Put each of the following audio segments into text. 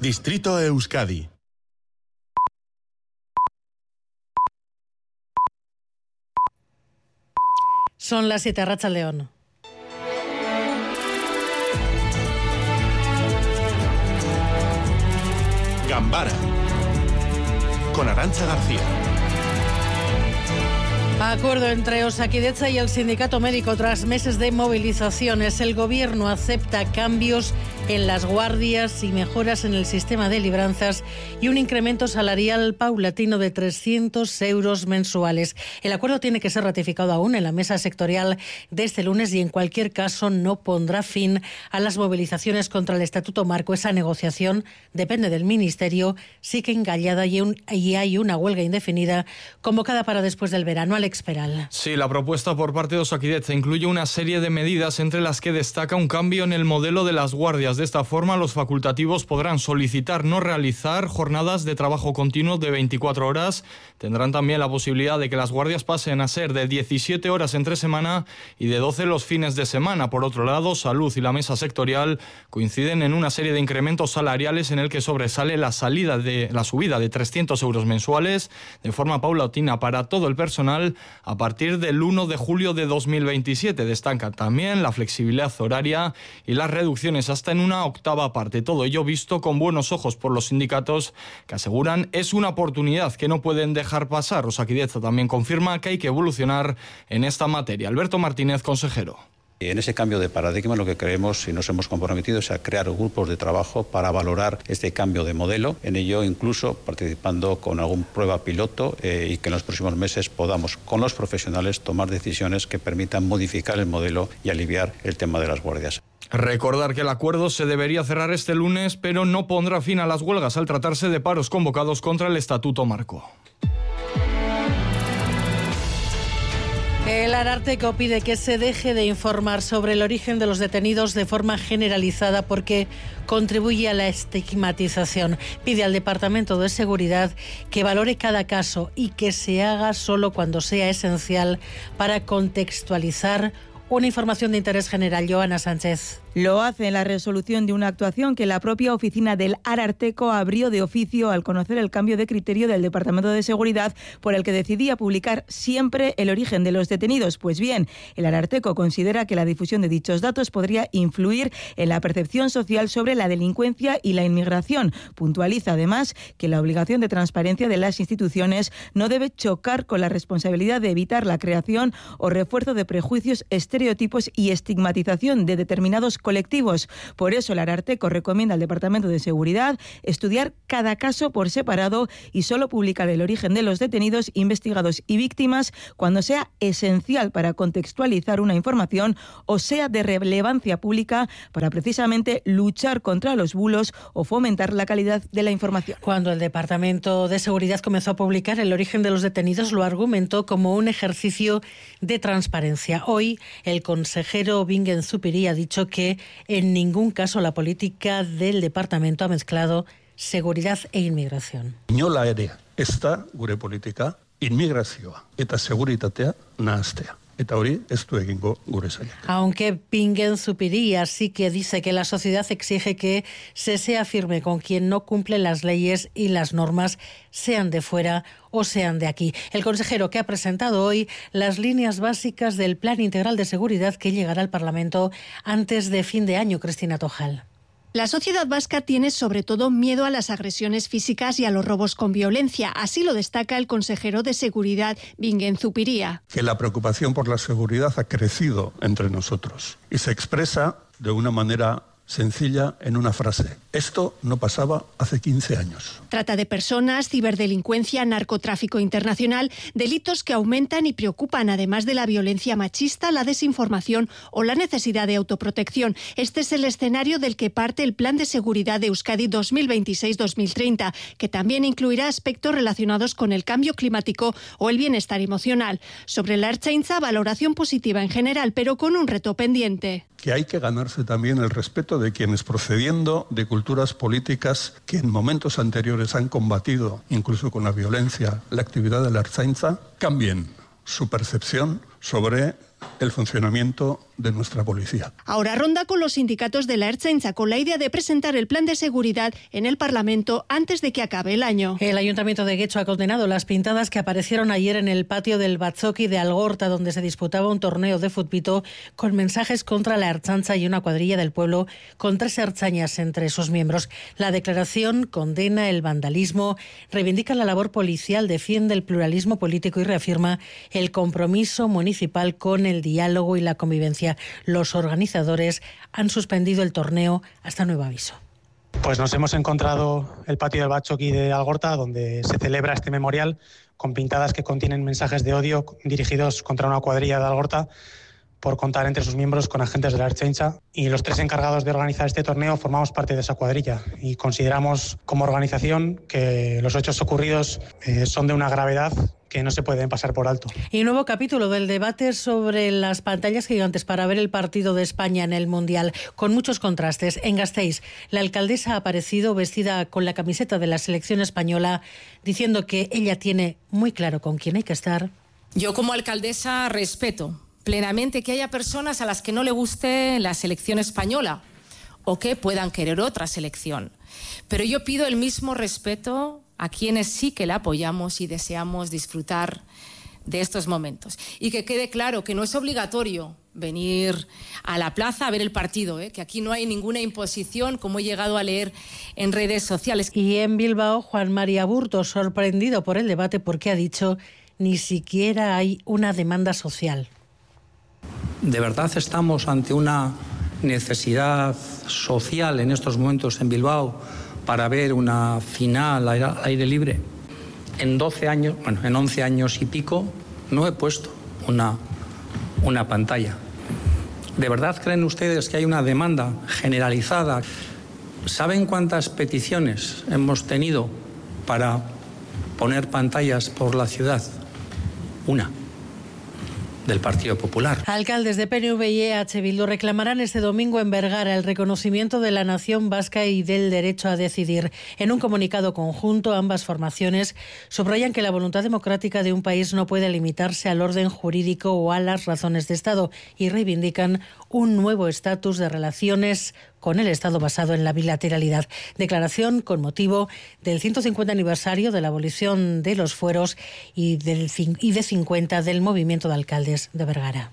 Distrito Euskadi. Son las 7, Arratsaldeon. Gambara con Arantxa García. Acuerdo entre Osakidetza y el sindicato médico tras meses de movilizaciones. El gobierno acepta cambios en las guardias y mejoras en el sistema de libranzas y un incremento salarial paulatino de 300 euros mensuales. El acuerdo tiene que ser ratificado aún en la mesa sectorial de este lunes y en cualquier caso no pondrá fin a las movilizaciones contra el Estatuto Marco. Esa negociación depende del Ministerio, sigue engallada y hay una huelga indefinida convocada para después del verano. Alex Peral. Sí, la propuesta por parte de Osakidetza incluye una serie de medidas entre las que destaca un cambio en el modelo de las guardias. De esta forma, los facultativos podrán solicitar no realizar jornadas de trabajo continuo de 24 horas. Tendrán también la posibilidad de que las guardias pasen a ser de 17 horas entre semana y de 12 los fines de semana. Por otro lado, Salud y la mesa sectorial coinciden en una serie de incrementos salariales en el que sobresale la subida de 300 euros mensuales de forma paulatina para todo el personal a partir del 1 de julio de 2027. Destacan también la flexibilidad horaria y las reducciones hasta en una octava parte. Todo ello visto con buenos ojos por los sindicatos que aseguran es una oportunidad que no pueden dejar pasar. Osakidetza también confirma que hay que evolucionar en esta materia. Alberto Martínez, consejero. En ese cambio de paradigma lo que creemos y nos hemos comprometido es a crear grupos de trabajo para valorar este cambio de modelo, en ello incluso participando con alguna prueba piloto y que en los próximos meses podamos con los profesionales tomar decisiones que permitan modificar el modelo y aliviar el tema de las guardias. Recordar que el acuerdo se debería cerrar este lunes, pero no pondrá fin a las huelgas al tratarse de paros convocados contra el Estatuto Marco. El Ararteko pide que se deje de informar sobre el origen de los detenidos de forma generalizada porque contribuye a la estigmatización. Pide al Departamento de Seguridad que valore cada caso y que se haga solo cuando sea esencial para contextualizar una información de interés general. Joana Sánchez. Lo hace en la resolución de una actuación que la propia oficina del Ararteko abrió de oficio al conocer el cambio de criterio del Departamento de Seguridad por el que decidía publicar siempre el origen de los detenidos. Pues bien, el Ararteko considera que la difusión de dichos datos podría influir en la percepción social sobre la delincuencia y la inmigración. Puntualiza además que la obligación de transparencia de las instituciones no debe chocar con la responsabilidad de evitar la creación o refuerzo de prejuicios, estereotipos y estigmatización de determinados colectivos. Por eso el Ararteko recomienda al Departamento de Seguridad estudiar cada caso por separado y solo publicar el origen de los detenidos, investigados y víctimas cuando sea esencial para contextualizar una información o sea de relevancia pública para precisamente luchar contra los bulos o fomentar la calidad de la información. Cuando el Departamento de Seguridad comenzó a publicar el origen de los detenidos, lo argumentó como un ejercicio de transparencia. Hoy, el consejero Bingen Zupiri ha dicho que en ningún caso la política del departamento ha mezclado seguridad e inmigración. Inola ere ez da gure politika inmigrazioa eta seguritatea nahastea. Eta hori ez du egingo gure sailak. Aunque Bingen Zupiri sí que dice que la sociedad exige que se sea firme con quien no cumple las leyes y las normas, sean de fuera o sean de aquí. El consejero que ha presentado hoy las líneas básicas del Plan Integral de Seguridad que llegará al Parlamento antes de fin de año. Cristina Tojal. La sociedad vasca tiene sobre todo miedo a las agresiones físicas y a los robos con violencia. Así lo destaca el consejero de Seguridad, Bingen Zupiri. Que la preocupación por la seguridad ha crecido entre nosotros y se expresa de una manera sencilla en una frase. Esto no pasaba hace 15 años. Trata de personas, ciberdelincuencia, narcotráfico internacional, delitos que aumentan y preocupan, además de la violencia machista, la desinformación o la necesidad de autoprotección. Este es el escenario del que parte el Plan de Seguridad de Euskadi 2026-2030, que también incluirá aspectos relacionados con el cambio climático o el bienestar emocional. Sobre la Ertzaintza, valoración positiva en general, pero con un reto pendiente. Que hay que ganarse también el respeto de quienes, procediendo de culturas políticas que en momentos anteriores han combatido, incluso con la violencia, la actividad de la Ertzaintza, cambien su percepción sobre el funcionamiento de nuestra policía. Ahora ronda con los sindicatos de la Ertzaintza con la idea de presentar el plan de seguridad en el Parlamento antes de que acabe el año. El Ayuntamiento de Guecho ha condenado las pintadas que aparecieron ayer en el patio del Batzoki de Algorta, donde se disputaba un torneo de futbito con mensajes contra la Ertzaintza y una cuadrilla del pueblo con 3 ertzainas entre sus miembros. La declaración condena el vandalismo, reivindica la labor policial, defiende el pluralismo político y reafirma el compromiso municipal con el diálogo y la convivencia. Los organizadores han suspendido el torneo hasta nuevo aviso. Pues nos hemos encontrado el patio del Batzoki de Algorta, donde se celebra este memorial con pintadas que contienen mensajes de odio dirigidos contra una cuadrilla de Algorta por contar entre sus miembros con agentes de la Ertzaintza. Y los 3 encargados de organizar este torneo formamos parte de esa cuadrilla y consideramos como organización que los hechos ocurridos son de una gravedad que no se pueden pasar por alto. Y nuevo capítulo del debate sobre las pantallas gigantes para ver el partido de España en el Mundial, con muchos contrastes. En Gasteiz, la alcaldesa ha aparecido vestida con la camiseta de la selección española, diciendo que ella tiene muy claro con quién hay que estar. Yo como alcaldesa respeto plenamente que haya personas a las que no le guste la selección española o que puedan querer otra selección. Pero yo pido el mismo respeto a quienes sí que la apoyamos y deseamos disfrutar de estos momentos. Y que quede claro que no es obligatorio venir a la plaza a ver el partido, que aquí no hay ninguna imposición, como he llegado a leer en redes sociales. Y en Bilbao, Juan María Burto, sorprendido por el debate porque ha dicho ni siquiera hay una demanda social. ¿De verdad estamos ante una necesidad social en estos momentos en Bilbao para ver una final al aire libre? En 11 años y pico no he puesto una pantalla. ¿De verdad creen ustedes que hay una demanda generalizada? ¿Saben cuántas peticiones hemos tenido para poner pantallas por la ciudad? Una. Del Partido Popular. Alcaldes de PNV y EH Bildu reclamarán este domingo en Vergara el reconocimiento de la nación vasca y del derecho a decidir. En un comunicado conjunto, ambas formaciones subrayan que la voluntad democrática de un país no puede limitarse al orden jurídico o a las razones de Estado y reivindican un nuevo estatus de relaciones con el Estado basado en la bilateralidad. Declaración con motivo del 150 aniversario de la abolición de los fueros y de 50 del movimiento de alcaldes de Vergara.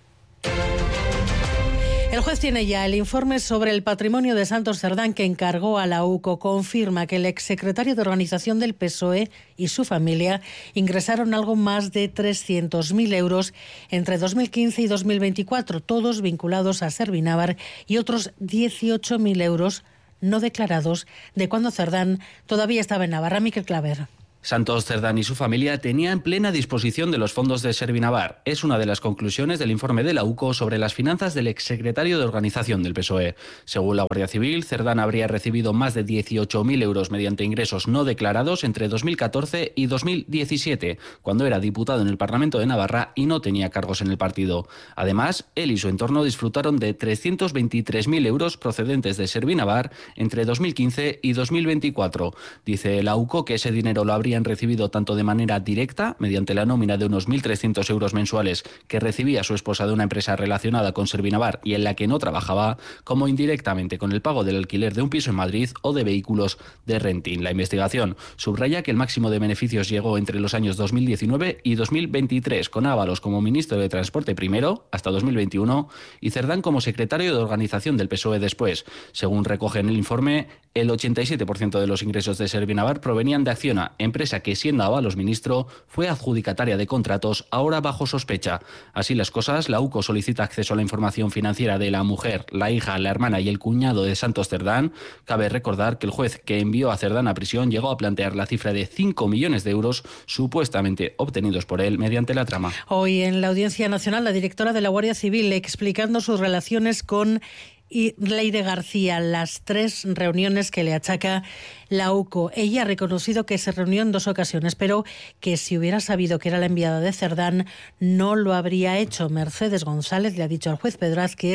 El juez tiene ya el informe sobre el patrimonio de Santos Cerdán que encargó a la UCO. Confirma que el exsecretario de Organización del PSOE y su familia ingresaron algo más de 300.000 euros entre 2015 y 2024, todos vinculados a Servinavar, y otros 18.000 euros no declarados de cuando Cerdán todavía estaba en Navarra. Miquel Claver. Santos Cerdán y su familia tenían plena disposición de los fondos de Servinavar. Es una de las conclusiones del informe de la UCO sobre las finanzas del exsecretario de Organización del PSOE. Según la Guardia Civil, Cerdán habría recibido más de 18.000 euros mediante ingresos no declarados entre 2014 y 2017, cuando era diputado en el Parlamento de Navarra y no tenía cargos en el partido. Además, él y su entorno disfrutaron de 323.000 euros procedentes de Servinavar entre 2015 y 2024. Dice la UCO que ese dinero lo habría recibido tanto de manera directa, mediante la nómina de unos 1.300 euros mensuales que recibía su esposa de una empresa relacionada con Servinavar y en la que no trabajaba, como indirectamente con el pago del alquiler de un piso en Madrid o de vehículos de renting. La investigación subraya que el máximo de beneficios llegó entre los años 2019 y 2023, con Ábalos como ministro de Transporte primero, hasta 2021, y Cerdán como secretario de Organización del PSOE después. Según recoge en el informe, el 87% de los ingresos de Servinavar provenían de Acciona, empresa que, siendo Ábalos ministro, fue adjudicataria de contratos ahora bajo sospecha. Así las cosas, la UCO solicita acceso a la información financiera de la mujer, la hija, la hermana y el cuñado de Santos Cerdán. Cabe recordar que el juez que envió a Cerdán a prisión llegó a plantear la cifra de 5 millones de euros supuestamente obtenidos por él mediante la trama. Hoy en la Audiencia Nacional, la directora de la Guardia Civil explicando sus relaciones con Leire García, las 3 reuniones que le achaca la UCO. Ella ha reconocido que se reunió en 2 ocasiones, pero que si hubiera sabido que era la enviada de Cerdán, no lo habría hecho. Mercedes González le ha dicho al juez Pedraz que es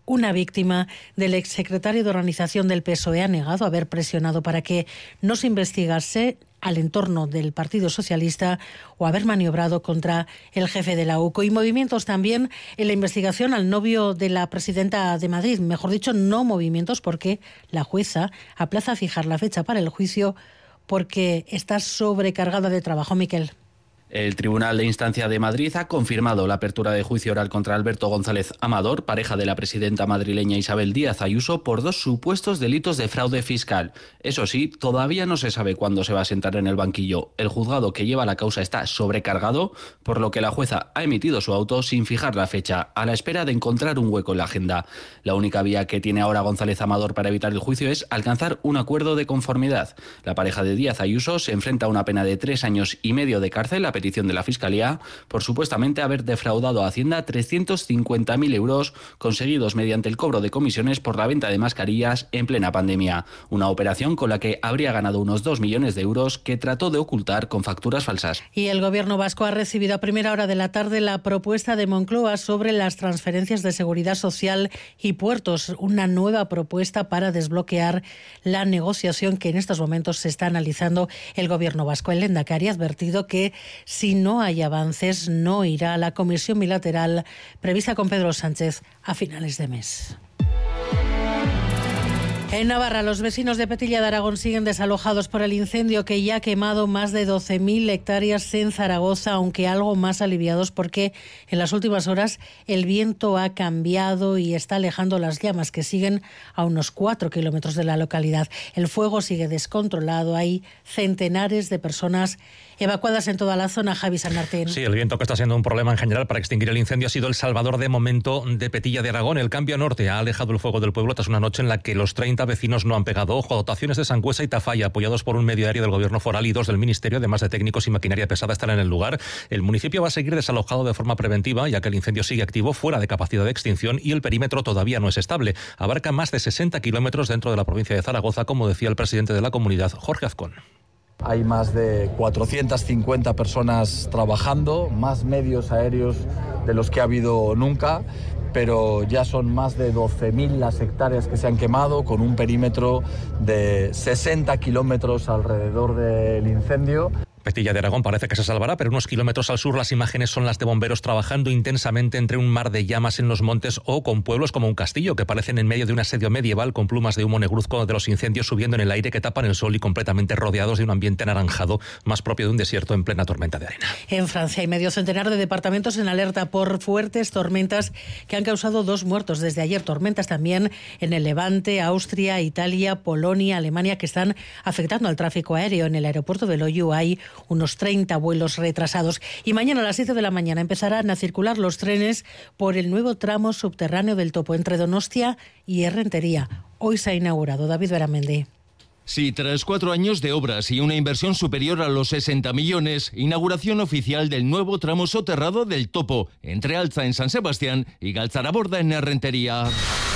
Una víctima del exsecretario de Organización del PSOE ha negado haber presionado para que no se investigase al entorno del Partido Socialista o haber maniobrado contra el jefe de la UCO. Y movimientos también en la investigación al novio de la presidenta de Madrid. Mejor dicho, no movimientos, porque la jueza aplaza fijar la fecha para el juicio porque está sobrecargada de trabajo. Miquel. El Tribunal de Instancia de Madrid ha confirmado la apertura de juicio oral contra Alberto González Amador, pareja de la presidenta madrileña Isabel Díaz Ayuso, por 2 supuestos delitos de fraude fiscal. Eso sí, todavía no se sabe cuándo se va a sentar en el banquillo. El juzgado que lleva la causa está sobrecargado, por lo que la jueza ha emitido su auto sin fijar la fecha, a la espera de encontrar un hueco en la agenda. La única vía que tiene ahora González Amador para evitar el juicio es alcanzar un acuerdo de conformidad. La pareja de Díaz Ayuso se enfrenta a una pena de 3 años y medio de cárcel a petición de la Fiscalía por supuestamente haber defraudado a Hacienda 350.000 euros conseguidos mediante el cobro de comisiones por la venta de mascarillas en plena pandemia. Una operación con la que habría ganado unos 2 millones de euros que trató de ocultar con facturas falsas. Y el Gobierno vasco ha recibido a primera hora de la tarde la propuesta de Moncloa sobre las transferencias de seguridad social y puertos, una nueva propuesta para desbloquear la negociación que en estos momentos se está analizando el Gobierno vasco. El Lehendakari ha advertido que si no hay avances, no irá a la comisión bilateral prevista con Pedro Sánchez a finales de mes. En Navarra, los vecinos de Petilla de Aragón siguen desalojados por el incendio que ya ha quemado más de 12.000 hectáreas en Zaragoza, aunque algo más aliviados porque en las últimas horas el viento ha cambiado y está alejando las llamas que siguen a unos 4 kilómetros de la localidad. El fuego sigue descontrolado, hay centenares de personas evacuadas en toda la zona. Javi San Martín. Sí, el viento, que está siendo un problema en general para extinguir el incendio, ha sido el salvador de momento de Petilla de Aragón. El cambio norte ha alejado el fuego del pueblo tras una noche en la que los 30 vecinos no han pegado ojo. Dotaciones de Sangüesa y Tafalla, apoyados por un medio aéreo del Gobierno foral y 2 del Ministerio, además de técnicos y maquinaria pesada, están en el lugar. El municipio va a seguir desalojado de forma preventiva, ya que el incendio sigue activo, fuera de capacidad de extinción, y el perímetro todavía no es estable. Abarca más de 60 kilómetros dentro de la provincia de Zaragoza, como decía el presidente de la comunidad, Jorge Azcón. Hay más de 450 personas trabajando, más medios aéreos de los que ha habido nunca, pero ya son más de 12.000 las hectáreas que se han quemado, con un perímetro de 60 kilómetros alrededor del incendio. Petilla de Aragón parece que se salvará, pero unos kilómetros al sur las imágenes son las de bomberos trabajando intensamente entre un mar de llamas en los montes o con pueblos como un castillo que parecen en medio de un asedio medieval, con plumas de humo negruzco de los incendios subiendo en el aire que tapan el sol y completamente rodeados de un ambiente anaranjado más propio de un desierto en plena tormenta de arena. En Francia hay medio centenar de departamentos en alerta por fuertes tormentas que han causado 2 muertos desde ayer. Tormentas también en el Levante, Austria, Italia, Polonia, Alemania, que están afectando al tráfico aéreo. En el aeropuerto de Loiu hay unos 30 vuelos retrasados. Y mañana a las 7 de la mañana empezarán a circular los trenes por el nuevo tramo subterráneo del Topo entre Donostia y Errentería. Hoy se ha inaugurado. David Beramendi. Sí, tras 4 años de obras y una inversión superior a los 60 millones, inauguración oficial del nuevo tramo soterrado del Topo, entre Alza en San Sebastián y Galtzaraborda en Errentería.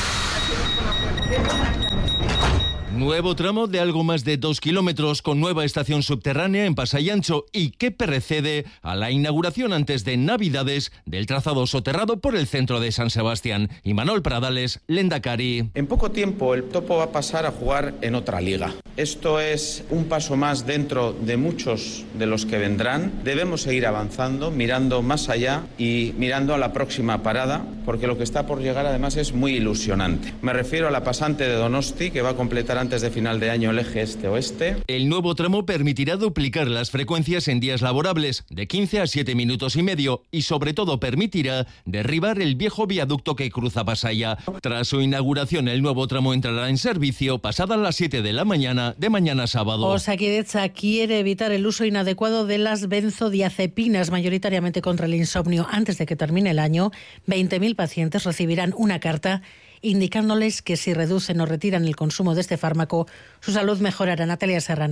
Nuevo tramo de algo más de 2 kilómetros con nueva estación subterránea en Pasai-Ancho y que precede a la inauguración antes de Navidades del trazado soterrado por el centro de San Sebastián. Imanol Pradales, Lehendakari. En poco tiempo el Topo va a pasar a jugar en otra liga. Esto es un paso más dentro de muchos de los que vendrán. Debemos seguir avanzando, mirando más allá y mirando a la próxima parada, porque lo que está por llegar además es muy ilusionante. Me refiero a la pasante de Donosti, que va a completar antes de final de año el eje este-oeste. El nuevo tramo permitirá duplicar las frecuencias en días laborables, de 15 a 7 minutos y medio, y sobre todo permitirá derribar el viejo viaducto que cruza Pasaia. Tras su inauguración, el nuevo tramo entrará en servicio pasadas las 7 de la mañana de mañana sábado. Osakidetza quiere evitar el uso inadecuado de las benzodiazepinas, mayoritariamente contra el insomnio. Antes de que termine el año, 20.000 pacientes recibirán una carta indicándoles que si reducen o retiran el consumo de este fármaco, su salud mejorará. Natalia Serrano.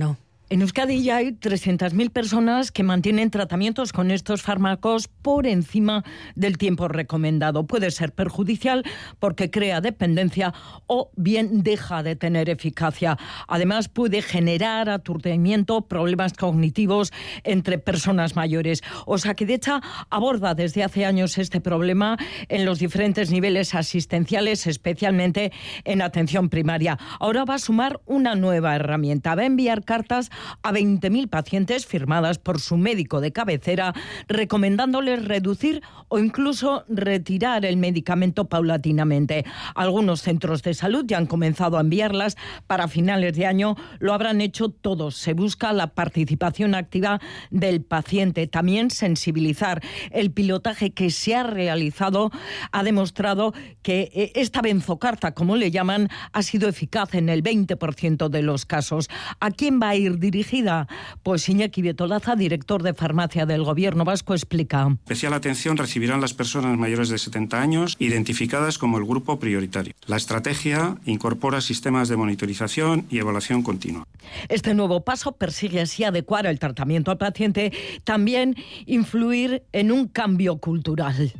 En Euskadi ya hay 300.000 personas que mantienen tratamientos con estos fármacos por encima del tiempo recomendado. Puede ser perjudicial porque crea dependencia o bien deja de tener eficacia. Además, puede generar aturdimiento, problemas cognitivos entre personas mayores. Osakidetza aborda desde hace años este problema en los diferentes niveles asistenciales, especialmente en atención primaria. Ahora va a sumar una nueva herramienta. Va a enviar cartas a 20.000 pacientes firmadas por su médico de cabecera, recomendándoles reducir o incluso retirar el medicamento paulatinamente. Algunos centros de salud ya han comenzado a enviarlas. Para finales de año lo habrán hecho todos. Se busca la participación activa del paciente. También sensibilizar. El pilotaje que se ha realizado ha demostrado que esta benzocarta, como le llaman, ha sido eficaz en el 20% de los casos. ¿A quién va a ir dirigida? Pues Iñaki Betolaza, director de farmacia del Gobierno vasco, explica. Especial atención recibirán las personas mayores de 70 años identificadas como el grupo prioritario. La estrategia incorpora sistemas de monitorización y evaluación continua. Este nuevo paso persigue así adecuar el tratamiento al paciente, también influir en un cambio cultural.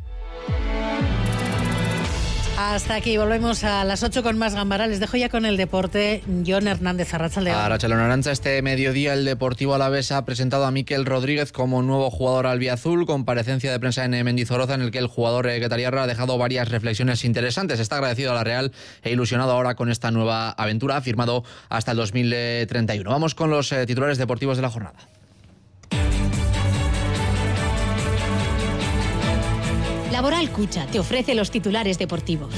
Hasta aquí, volvemos a las 8 con más Gambara. Les dejo ya con el deporte. Jon Hernández, Arratsaldeon. Arratsaldeon, Arantza. Este mediodía el Deportivo Alavés ha presentado a Mikel Rodríguez como nuevo jugador albiazul, comparecencia de prensa en Mendizorroza, en el que el jugador guetarriarra ha dejado varias reflexiones interesantes. Está agradecido a la Real e ilusionado ahora con esta nueva aventura. Ha firmado hasta el 2031. Vamos con los titulares deportivos de la jornada. Laboral Cucha te ofrece los titulares deportivos.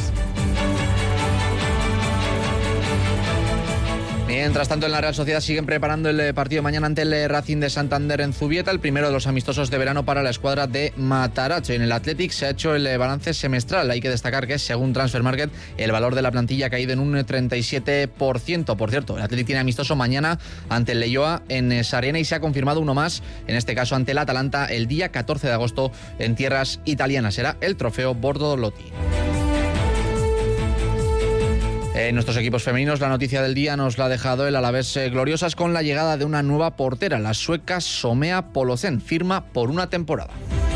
Mientras tanto, en la Real Sociedad siguen preparando el partido mañana ante el Racing de Santander en Zubieta, el primero de los amistosos de verano para la escuadra de Matarazzo. En el Athletic se ha hecho el balance semestral. Hay que destacar que, según Transfermarkt, el valor de la plantilla ha caído en un 37%. Por cierto, el Athletic tiene amistoso mañana ante el Leioa en Sarriena y se ha confirmado uno más, en este caso ante el Atalanta, el día 14 de agosto en tierras italianas. Será el trofeo Bordolotti. En nuestros equipos femeninos, la noticia del día nos la ha dejado el Alavés Gloriosas con la llegada de una nueva portera, la sueca Somea Polosen, firma por una temporada.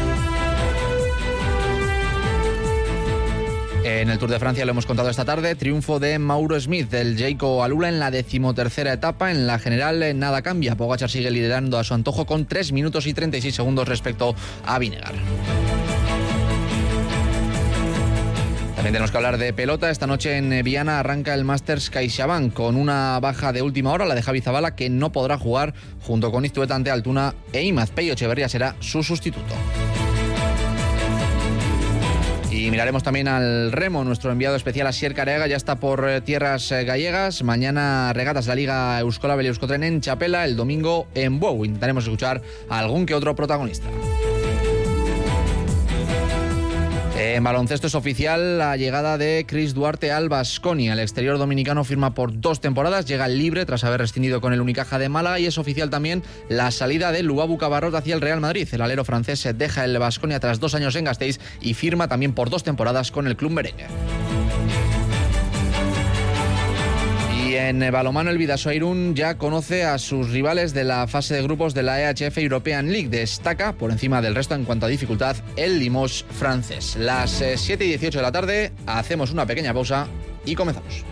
En el Tour de Francia lo hemos contado esta tarde, triunfo de Mauro Smith del Jayco Alula en la 13ª etapa. En la general nada cambia, Pogačar sigue liderando a su antojo con 3 minutos y 36 segundos respecto a Vinegar. También tenemos que hablar de pelota. Esta noche en Viana arranca el Masters CaixaBank con una baja de última hora, la de Javi Zabala, que no podrá jugar junto con Iztueta ante Altuna e Imaz. Peyo Echeverría será su sustituto. Y miraremos también al remo. Nuestro enviado especial Asier Careaga ya está por tierras gallegas. Mañana regatas de la Liga Euskolabel y Euskotren en Chapela, el domingo en Bueu. Intentaremos escuchar a algún que otro protagonista. En baloncesto es oficial la llegada de Chris Duarte al Baskonia. El exterior dominicano firma por 2 temporadas, llega libre tras haber rescindido con el Unicaja de Málaga, y es oficial también la salida de Luabu Cabarrot hacia el Real Madrid. El alero francés se deja el Baskonia tras 2 años en Gasteiz y firma también por 2 temporadas con el club merengue. Y en balonmano, el Bidasoa Irún ya conoce a sus rivales de la fase de grupos de la EHF European League. Destaca por encima del resto en cuanto a dificultad el Limoges francés. Las 7:18 de la tarde, hacemos una pequeña pausa y comenzamos.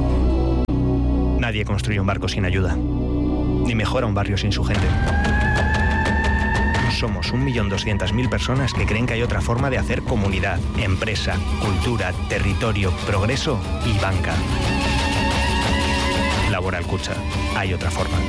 Nadie construye un barco sin ayuda, ni mejora un barrio sin su gente. Somos 1.200.000 personas que creen que hay otra forma de hacer comunidad, empresa, cultura, territorio, progreso y banca. Laboral Cucha. Hay otra forma.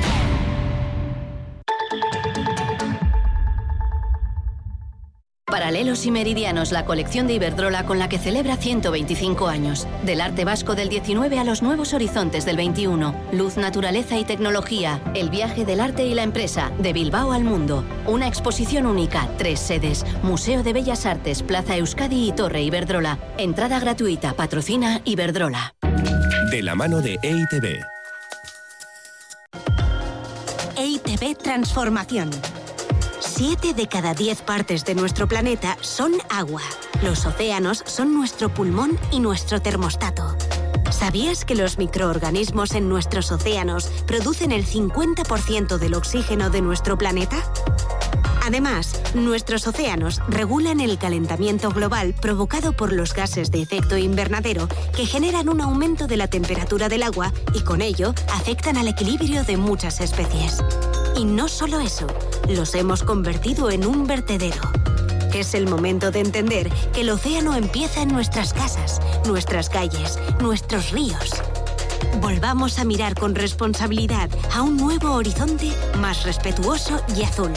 Paralelos y Meridianos, la colección de Iberdrola con la que celebra 125 años. Del arte vasco del 19 a los nuevos horizontes del 21. Luz, naturaleza y tecnología. El viaje del arte y la empresa. De Bilbao al mundo. Una exposición única. 3 sedes. Museo de Bellas Artes, Plaza Euskadi y Torre Iberdrola. Entrada gratuita. Patrocina Iberdrola. De la mano de EITB. EITB Transformación. 7 de cada 10 partes de nuestro planeta son agua. Los océanos son nuestro pulmón y nuestro termostato. ¿Sabías que los microorganismos en nuestros océanos producen el 50% del oxígeno de nuestro planeta? Además, nuestros océanos regulan el calentamiento global provocado por los gases de efecto invernadero que generan un aumento de la temperatura del agua y con ello afectan al equilibrio de muchas especies. Y no solo eso, los hemos convertido en un vertedero. Es el momento de entender que el océano empieza en nuestras casas, nuestras calles, nuestros ríos. Volvamos a mirar con responsabilidad a un nuevo horizonte más respetuoso y azul.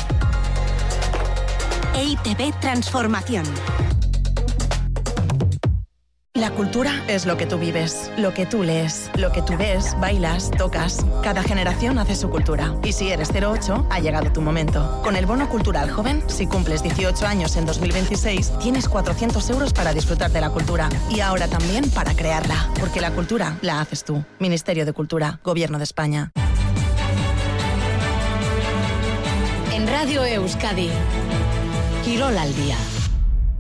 EITB Transformación. La cultura es lo que tú vives, lo que tú lees, lo que tú ves, bailas, tocas. Cada generación hace su cultura. Y si eres 08, ha llegado tu momento. Con el Bono Cultural Joven, si cumples 18 años en 2026, tienes 400 euros para disfrutar de la cultura. Y ahora también para crearla. Porque la cultura la haces tú. Ministerio de Cultura, Gobierno de España. En Radio Euskadi, Quirol al día.